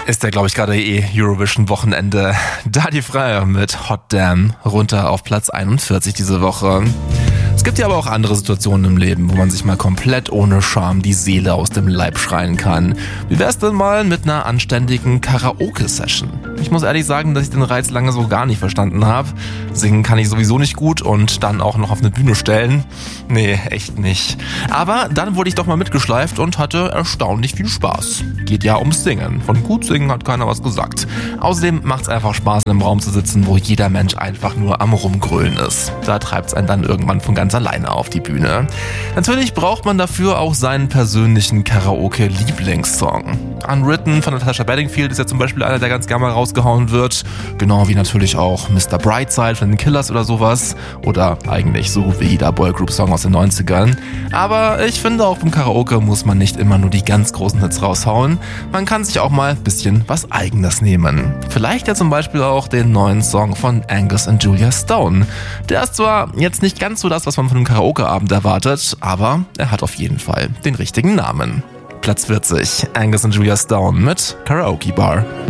Ist ja, glaube ich, gerade Eurovision-Wochenende. Dadi Freyr mit Hot Damn runter auf Platz 41 diese Woche. Es gibt ja aber auch andere Situationen im Leben, wo man sich mal komplett ohne Scham die Seele aus dem Leib schreien kann. Wie wär's denn mal mit einer anständigen Karaoke-Session? Ich muss ehrlich sagen, dass ich den Reiz lange so gar nicht verstanden habe. Singen kann ich sowieso nicht gut und dann auch noch auf eine Bühne stellen? Nee, echt nicht. Aber dann wurde ich doch mal mitgeschleift und hatte erstaunlich viel Spaß. Geht ja ums Singen. Von gut singen hat keiner was gesagt. Außerdem macht's einfach Spaß, in einem Raum zu sitzen, wo jeder Mensch einfach nur am Rumgrölen ist. Da treibt's einen dann irgendwann von ganz alleine auf die Bühne. Natürlich braucht man dafür auch seinen persönlichen Karaoke-Lieblingssong. Unwritten von Natasha Bedingfield ist ja zum Beispiel einer, der ganz gerne mal rausgehauen wird. Genau wie natürlich auch Mr. Brightside von den Killers oder sowas. Oder eigentlich so wie jeder Boygroup-Song aus den 90ern. Aber ich finde, auch beim Karaoke muss man nicht immer nur die ganz großen Hits raushauen. Man kann sich auch mal ein bisschen was Eigenes nehmen. Vielleicht ja zum Beispiel auch den neuen Song von Angus und Julia Stone. Der ist zwar jetzt nicht ganz so das, was man von einem Karaoke-Abend erwartet, aber er hat auf jeden Fall den richtigen Namen. Platz 40, Angus und Julia Stone mit Karaoke Bar.